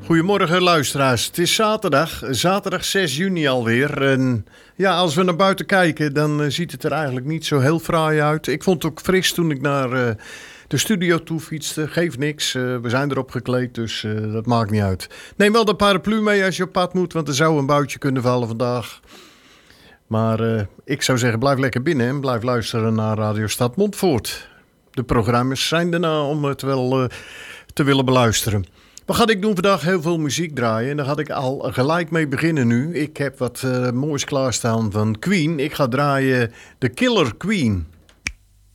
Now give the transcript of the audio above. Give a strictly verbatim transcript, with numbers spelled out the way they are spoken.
Goedemorgen luisteraars, het is zaterdag, zaterdag zes juni alweer. En ja, als we naar buiten kijken, dan uh, ziet het er eigenlijk niet zo heel fraai uit. Ik vond het ook fris toen ik naar uh, de studio toe fietste, geeft niks. Uh, we zijn erop gekleed, dus uh, dat maakt niet uit. Neem wel de paraplu mee als je op pad moet, want er zou een buitje kunnen vallen vandaag. Maar uh, ik zou zeggen, blijf lekker binnen en blijf luisteren naar Radio Stad Montfoort. De programma's zijn erna om het wel uh, te willen beluisteren. Wat ga ik doen vandaag? Heel veel muziek draaien. En daar ga ik al gelijk mee beginnen nu. Ik heb wat uh, moois klaarstaan van Queen. Ik ga draaien The Killer Queen.